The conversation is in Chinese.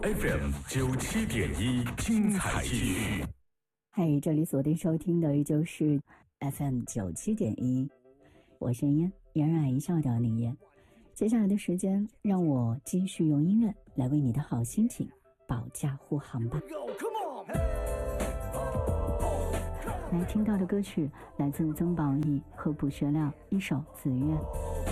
FM 97.1，精彩继续。 嗨，这里锁定收听的依旧是 FM 97.1，我是嫣然一笑的林嫣。接下来的时间，让我继续用音乐来为你的好心情保驾护航吧。来听到的歌曲来自曾宝仪和卜学亮一首《子愿》。